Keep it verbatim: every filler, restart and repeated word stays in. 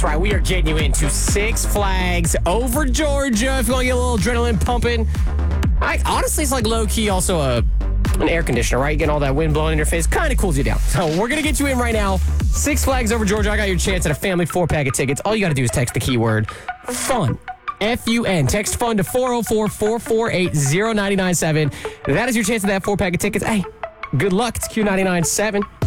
Right, we are getting you into Six Flags over Georgia. If you want to get a little adrenaline pumping, I honestly, it's like low key also a an air conditioner, right? Getting all that wind blowing in your face kind of cools you down. So we're gonna get you in right now. Six Flags over Georgia. I got your chance at a family four pack of tickets. All you got to do is text the keyword FUN. F U N. Text FUN to four oh four, four four eight, oh nine nine seven. That is your chance at that four pack of tickets. Hey, good luck. It's Q ninety-nine point seven.